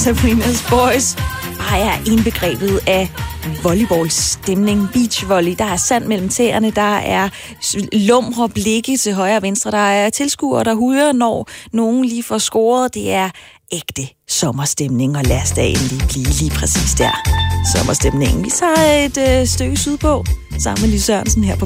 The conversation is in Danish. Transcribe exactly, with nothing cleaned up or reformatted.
Sabrina's Boys bare er indbegrebet af volleyballstemning, beachvolley. Der er sand mellem tæerne, der er lumre blikke til højre og venstre, der er tilskuere, der hujer, når nogen lige får scoret. Det er ægte sommerstemning, og lad os da endelig blive lige præcis der. Sommerstemningen. Vi tager et øh, stykke sydpå sammen med Lis Sørensen her på